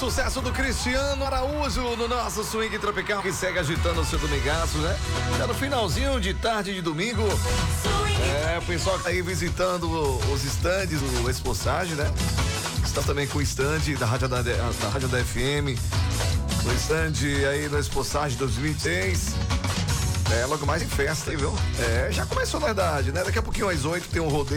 sucesso do Cristiano Araújo no nosso swing tropical que segue agitando o seu domingaço, né? Já no finalzinho de tarde de domingo. O pessoal que tá aí visitando os estandes do Exposage, né? Está também com o stand da Rádio da FM, o stand aí no Exposage 2006. Logo mais em festa, aí, viu? Já começou na verdade, né? Daqui a pouquinho às 8 tem um rodeio.